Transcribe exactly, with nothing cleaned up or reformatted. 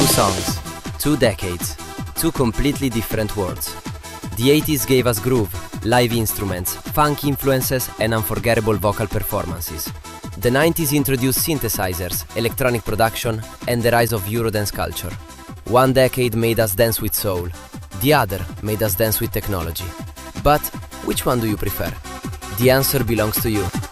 Two songs, two decades, two completely different worlds. The eighties gave us groove, live instruments, funk influences and unforgettable vocal performances. The nineties introduced synthesizers, electronic production and the rise of Eurodance culture. One decade made us dance with soul, the other made us dance with technology. But which one do you prefer? The answer belongs to you.